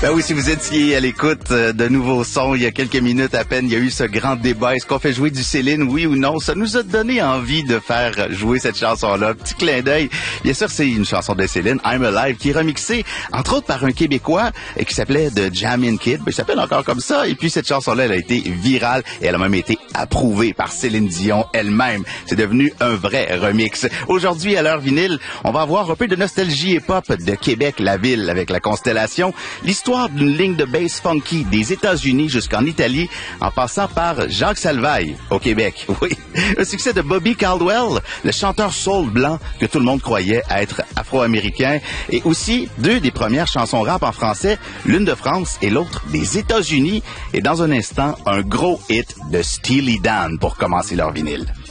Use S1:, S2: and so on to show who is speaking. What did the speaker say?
S1: Ben oui, si vous étiez à l'écoute de nouveaux sons, il y a quelques minutes à peine, il y a eu ce grand débat. Est-ce qu'on fait jouer du Céline, oui ou non? Ça nous a donné envie de faire jouer cette chanson-là. Petit clin d'œil. Bien sûr, c'est une chanson de Céline, I'm Alive, qui est remixée, entre autres, par un Québécois qui s'appelait The Jammin' Kid. Ben, il s'appelle encore comme ça. Et puis, cette chanson-là, elle a été virale et elle a même été approuvée par Céline Dion elle-même. C'est devenu un vrai remix. Aujourd'hui, à l'heure vinyle, on va avoir un peu de nostalgie hip-hop de Québec, la ville, avec la Constellation. L'histoire d'une ligne de bass funky des États-Unis jusqu'en Italie, en passant par Jacques Salvaille au Québec. Oui, le succès de Bobby Caldwell, le chanteur soul blanc que tout le monde croyait être afro-américain, et aussi deux des premières chansons rap en français, l'une de France et l'autre des États-Unis. Et dans un instant, un gros hit de Steely Dan pour commencer leur vinyle.